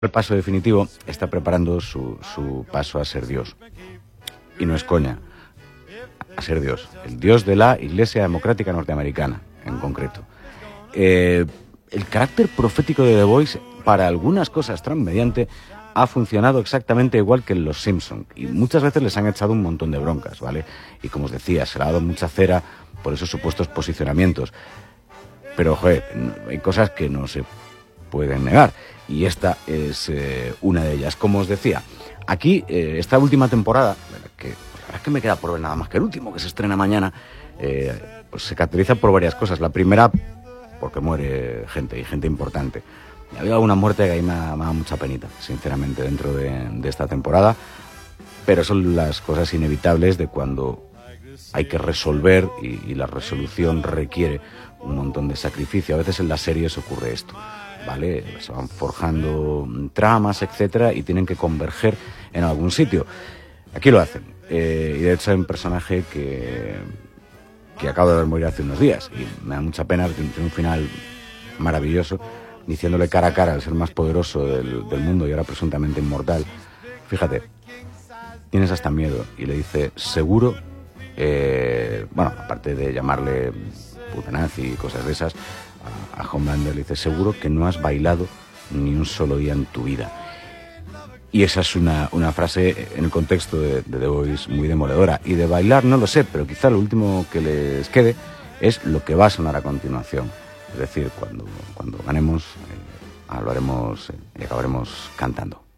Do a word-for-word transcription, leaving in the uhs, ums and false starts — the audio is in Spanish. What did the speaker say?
El paso definitivo está preparando su, su paso a ser Dios. Y no es coña, a ser Dios. El Dios de la Iglesia Democrática Norteamericana, en concreto. Eh, el carácter profético de The Voice, para algunas cosas transmediante, ha funcionado exactamente igual que en Los Simpson. Y muchas veces les han echado un montón de broncas, ¿vale? Y como os decía, se le ha dado mucha cera por esos supuestos posicionamientos. Pero, joder, hay cosas que no se pueden negar. Y esta es eh, una de ellas. Como os decía, aquí, eh, esta última temporada, que la verdad es que me queda por ver nada más que el último, que se estrena mañana, eh, pues se caracteriza por varias cosas. La primera, porque muere gente, y gente importante. Y había una muerte que a mí me da, me da mucha penita, sinceramente, dentro de, de esta temporada. Pero son las cosas inevitables de cuando hay que resolver y, y la resolución requiere un montón de sacrificio. A veces en las series ocurre esto, ¿vale? Se van forjando tramas, etcétera, y tienen que converger en algún sitio. Aquí lo hacen. Eh, y de hecho hay un personaje que, que acaba de morir hace unos días y me da mucha pena, porque tiene un final maravilloso, diciéndole cara a cara al ser más poderoso del, del mundo y ahora presuntamente inmortal. Fíjate, tienes hasta miedo. Y le dice, seguro, eh, bueno, aparte de llamarle putanazi y cosas de esas, a, a Homelander le dice, seguro que no has bailado ni un solo día en tu vida. Y esa es una, una frase en el contexto de, de The Voice muy demoledora. Y de bailar no lo sé, pero quizá lo último que les quede es lo que va a sonar a continuación. Es decir, cuando, cuando ganemos, eh, lo haremos eh, y acabaremos cantando.